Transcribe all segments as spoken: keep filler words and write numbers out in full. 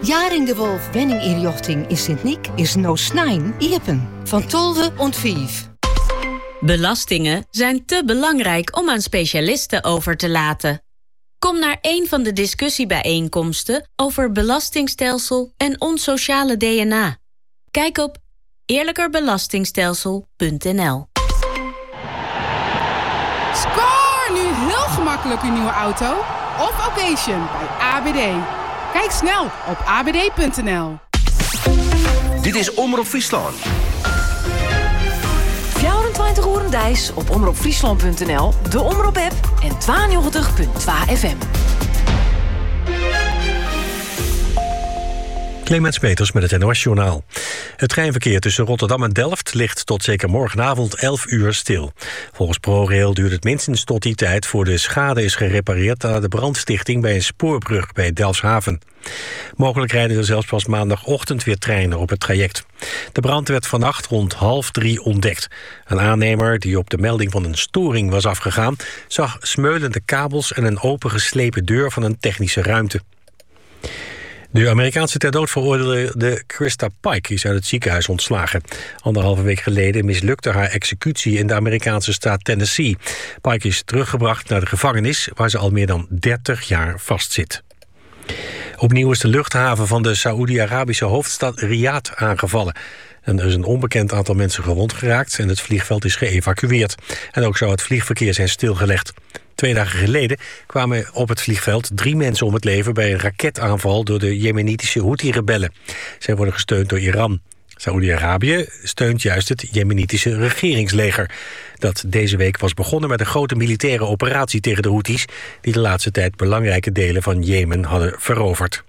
Jaring de Wolf wenning injochting in Sint-Niek is no snijn iepen. Van tolve ont vijf. Belastingen zijn te belangrijk om aan specialisten over te laten. Kom naar een van de discussiebijeenkomsten over belastingstelsel en ons sociale D N A. Kijk op eerlijkerbelastingstelsel punt n l. Score nu heel gemakkelijk uw nieuwe auto of occasion bij A B D. Kijk snel op a b d punt n l. Dit is Omroep Friesland. vierentwintig uur Dijs op omroep friesland punt n l, de Omroep-app en tweeënnegentig komma twee F M. Clemens Peters met het N O S-journaal. Het treinverkeer tussen Rotterdam en Delft ligt tot zeker morgenavond elf uur stil. Volgens ProRail duurt het minstens tot die tijd voor de schade is gerepareerd aan de brandstichting bij een spoorbrug bij Delfshaven. Mogelijk rijden er zelfs pas maandagochtend weer treinen op het traject. De brand werd vannacht rond half drie ontdekt. Een aannemer die op de melding van een storing was afgegaan zag smeulende kabels en een opengeslepen deur van een technische ruimte. De Amerikaanse ter dood veroordeelde Krista Pike is uit het ziekenhuis ontslagen. Anderhalve week geleden mislukte haar executie in de Amerikaanse staat Tennessee. Pike is teruggebracht naar de gevangenis waar ze al meer dan dertig jaar vastzit. Opnieuw is de luchthaven van de Saoedi-Arabische hoofdstad Riyadh aangevallen. En er is een onbekend aantal mensen gewond geraakt en het vliegveld is geëvacueerd. En ook zou het vliegverkeer zijn stilgelegd. Twee dagen geleden kwamen op het vliegveld drie mensen om het leven bij een raketaanval door de Jemenitische Houthi-rebellen. Zij worden gesteund door Iran. Saoedi-Arabië steunt juist het Jemenitische regeringsleger, dat deze week was begonnen met een grote militaire operatie tegen de Houthis, die de laatste tijd belangrijke delen van Jemen hadden veroverd.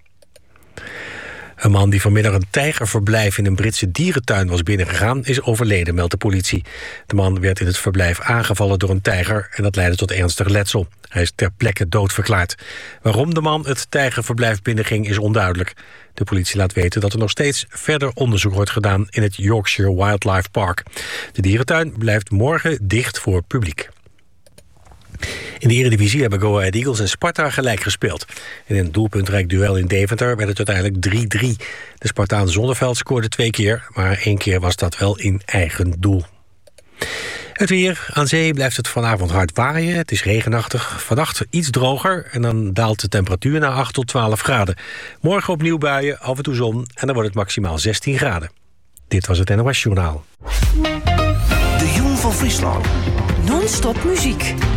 Een man die vanmiddag een tijgerverblijf in een Britse dierentuin was binnengegaan is overleden, meldt de politie. De man werd in het verblijf aangevallen door een tijger en dat leidde tot ernstig letsel. Hij is ter plekke doodverklaard. Waarom de man het tijgerverblijf binnenging is onduidelijk. De politie laat weten dat er nog steeds verder onderzoek wordt gedaan in het Yorkshire Wildlife Park. De dierentuin blijft morgen dicht voor publiek. In de Eredivisie hebben Go Ahead Eagles en Sparta gelijk gespeeld. In een doelpuntrijk duel in Deventer werd het uiteindelijk drie drie. De Spartaan Zonneveld scoorde twee keer, maar één keer was dat wel in eigen doel. Het weer. Aan zee blijft het vanavond hard waaien. Het is regenachtig. Vannacht iets droger en dan daalt de temperatuur naar acht tot twaalf graden. Morgen opnieuw buien, af en toe zon en dan wordt het maximaal zestien graden. Dit was het N O S Journaal. De Jong van Friesland. Non-stop muziek.